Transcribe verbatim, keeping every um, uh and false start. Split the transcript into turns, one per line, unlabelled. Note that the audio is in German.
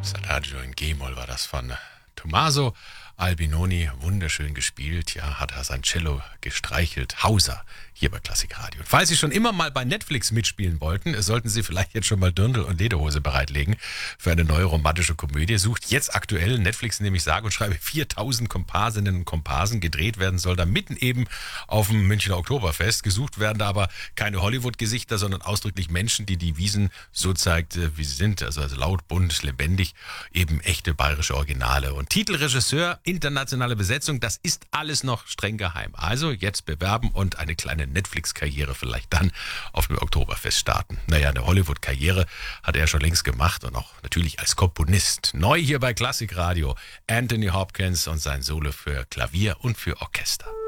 Adagio in G-Moll war das von Tommaso Albinoni, wunderschön gespielt, ja, hat er sein Cello gestreichelt. Hauser hier bei Klassikradio. Und falls Sie schon immer mal bei Netflix mitspielen wollten, sollten Sie vielleicht jetzt schon mal Dirndl und Lederhose bereitlegen für eine neue romantische Komödie. Sucht jetzt aktuell Netflix nämlich sage und schreibe viertausend Komparsinnen und Komparsen. Gedreht werden soll da mitten eben auf dem Münchner Oktoberfest. Gesucht werden da aber keine Hollywood-Gesichter, sondern ausdrücklich Menschen, die die Wiesn so zeigt, wie sie sind. Also, also laut, bunt, lebendig, eben echte bayerische Originale. Und Titelregisseur, internationale Besetzung, das ist alles noch streng geheim. Also jetzt bewerben und eine kleine Netflix-Karriere vielleicht dann auf dem Oktoberfest starten. Naja, eine Hollywood-Karriere hat er schon längst gemacht und auch natürlich als Komponist. Neu hier bei Klassikradio, Anthony Hopkins und sein Solo für Klavier und für Orchester.